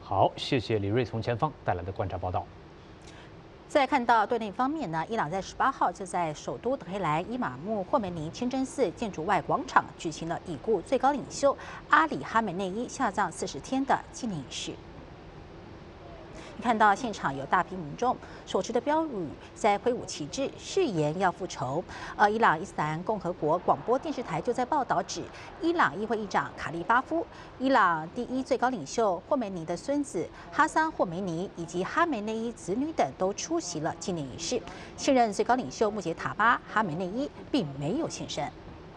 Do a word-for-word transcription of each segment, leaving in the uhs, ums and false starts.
好，谢谢李瑞从前方带来的观察报道。 再看到对内方面呢，伊朗在十八号就在首都德黑兰伊玛目霍梅尼清真寺建筑外广场举行了已故最高领袖阿里哈梅内伊下葬四十天的纪念仪式。 看到现场有大批民众手持的标语在挥舞旗帜，誓言要复仇。而伊朗伊斯兰共和国广播电视台就在报道指，伊朗议会议长卡利巴夫、伊朗第一最高领袖霍梅尼的孙子哈桑霍梅尼以及哈梅内伊子女等都出席了纪念仪式。现任最高领袖穆杰塔巴哈梅内伊并没有现身。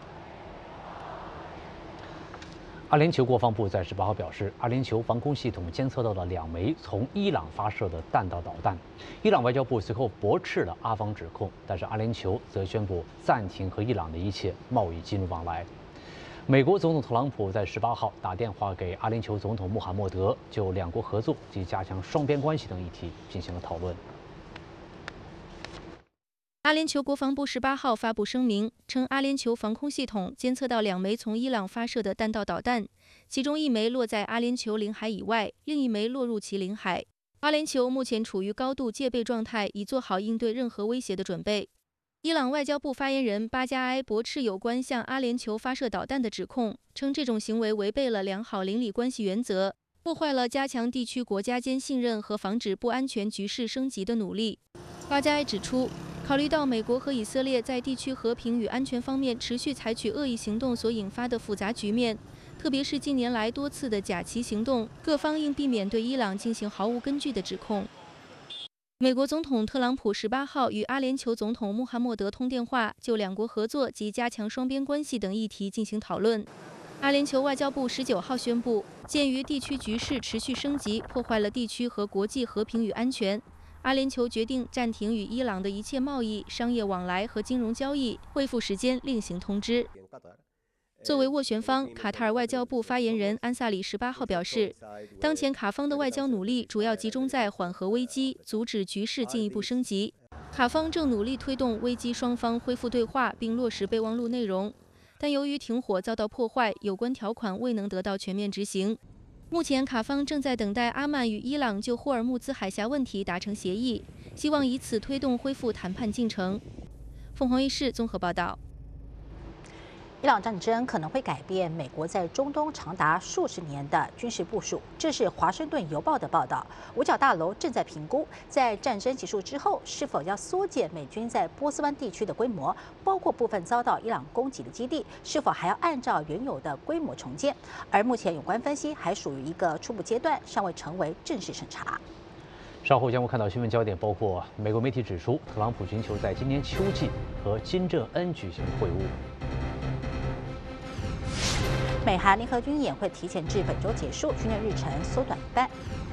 阿联酋国防部在十八号表示，阿联酋防空系统监测到了两枚从伊朗发射的弹道导弹。伊朗外交部随后驳斥了阿方指控，但是阿联酋则宣布暂停和伊朗的一切贸易金融往来。美国总统特朗普在十八号打电话给阿联酋总统穆罕默德，就两国合作及加强双边关系等议题进行了讨论。 阿联酋国防部十八号发布声明称，阿联酋防空系统监测到两枚从伊朗发射的弹道导弹，其中一枚落在阿联酋领海以外，另一枚落入其领海。阿联酋目前处于高度戒备状态，已做好应对任何威胁的准备。伊朗外交部发言人巴加埃驳斥有关向阿联酋发射导弹的指控，称这种行为违背了良好邻里关系原则，破坏了加强地区国家间信任和防止不安全局势升级的努力。巴加埃指出， 考虑到美国和以色列在地区和平与安全方面持续采取恶意行动所引发的复杂局面，特别是近年来多次的假旗行动，各方应避免对伊朗进行毫无根据的指控。美国总统特朗普十八号与阿联酋总统穆罕默德通电话，就两国合作及加强双边关系等议题进行讨论。阿联酋外交部十九号宣布，鉴于地区局势持续升级，破坏了地区和国际和平与安全。 阿联酋决定暂停与伊朗的一切贸易、商业往来和金融交易，恢复时间另行通知。作为斡旋方，卡塔尔外交部发言人安萨里十八号表示，当前卡方的外交努力主要集中在缓和危机、阻止局势进一步升级。卡方正努力推动危机双方恢复对话，并落实备忘录内容，但由于停火遭到破坏，有关条款未能得到全面执行。 目前，卡方正在等待阿曼与伊朗就霍尔木兹海峡问题达成协议，希望以此推动恢复谈判进程。凤凰卫视综合报道。 伊朗战争可能会改变美国在中东长达数十年的军事部署，这是《华盛顿邮报》的报道。五角大楼正在评估，在战争结束之后，是否要缩减美军在波斯湾地区的规模，包括部分遭到伊朗攻击的基地，是否还要按照原有的规模重建。而目前有关分析还属于一个初步阶段，尚未成为正式审查。 稍后将会看到新闻焦点，包括美国媒体指出，特朗普寻求在今年秋季和金正恩举行会晤。 美韩联合军演会提前至本周结束，军演日程缩短一半。